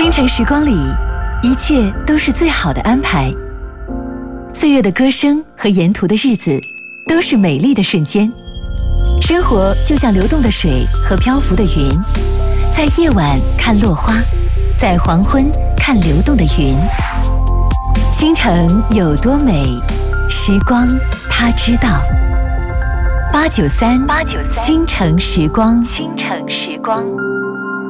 倾城时光里，一切都是最好的安排。岁月的歌声和沿途的日子，都是美丽的瞬间。生活就像流动的水和漂浮的云，在夜晚看落花，在黄昏看流动的云。倾城有多美，时光它知道。893倾城时光，倾城时光。